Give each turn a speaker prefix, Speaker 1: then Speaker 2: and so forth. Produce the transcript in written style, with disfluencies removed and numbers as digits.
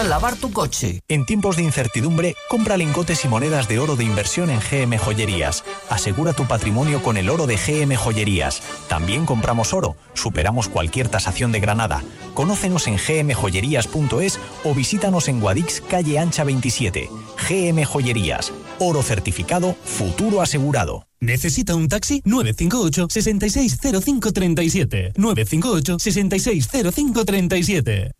Speaker 1: lavar tu coche.
Speaker 2: En tiempos de incertidumbre, compra lingotes y monedas de oro de inversión en GM Joyerías. Asegura tu patrimonio con el oro de GM Joyerías. También compramos oro. Superamos cualquier tasación de Granada. Conócenos en gmjoyerías.es o visítanos en Guadix, calle Ancha 27. GM Joyerías. Oro certificado, futuro asegurado.
Speaker 3: ¿Necesita un taxi? 958 660537. 958 660537.